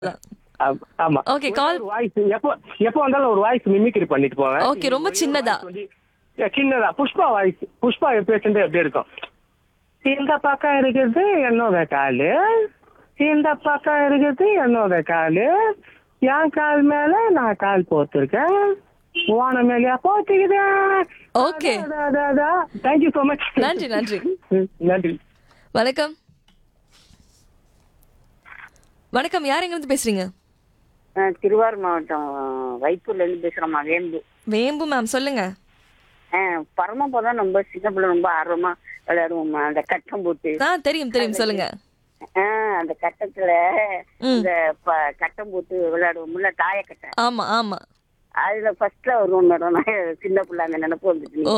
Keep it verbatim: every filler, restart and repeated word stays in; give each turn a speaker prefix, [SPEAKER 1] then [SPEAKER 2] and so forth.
[SPEAKER 1] ஆம்- ஆமா
[SPEAKER 2] ஓகே
[SPEAKER 1] ஒரே
[SPEAKER 2] கால்
[SPEAKER 1] ஒரு வாய்ஸ் எப்போ எப்போ வந்தாலும் ஒரு வாய்ஸ் மிமிக்ரி பண்ணிட்டு போவேன்.
[SPEAKER 2] ஓகே ரொம்ப சின்னதா
[SPEAKER 1] வந்து ஏ, சின்னதா புஷ்பா வாய்ஸ் புஷ்பா பேசுறது எப்படி இருக்கும்? இந்த பக்கம் இருக்குது என்னோட காலு, இந்த பக்கம் இருக்குது என்னோட காலு, என் கால் மேல நான் கால் போத்திருக்கேன், ஓன மேலயா போத்திக்கிறேன்.
[SPEAKER 2] Okay
[SPEAKER 1] thank you so much.
[SPEAKER 2] நன்றி நன்றி
[SPEAKER 1] நன்றி.
[SPEAKER 2] வணக்கம் வணக்கம் யார் எங்க இருந்து பேசுறீங்க?
[SPEAKER 3] நான் திருவாரூர் மாவட்டம் வைப்பூர்ல இருந்து பேசுறோம்மா, வேம்பு.
[SPEAKER 2] வேம்பு மேம் சொல்லுங்க.
[SPEAKER 3] பரமபதம் ரொம்ப சின்ன பிள்ளை ரொம்ப ஆர்வமா விளையாடுவோம்மா. அந்த கட்டம் போட்டு
[SPEAKER 2] ஆ தெரியும் தெரியும் சொல்லுங்க.
[SPEAKER 3] ஆஹ் அந்த கட்டத்துல
[SPEAKER 2] ம்
[SPEAKER 3] இந்த ப- கட்டம் போட்டு விளையாடுவோம்ல, தாயக்கட்டை.
[SPEAKER 2] ஆமா ஆமா
[SPEAKER 3] அதுல ஃபர்ஸ்ட்ல வருவோம் மேடம். நான் சின்ன பிள்ளை அந்த நினைப்பு வந்துட்டு.
[SPEAKER 2] ஓ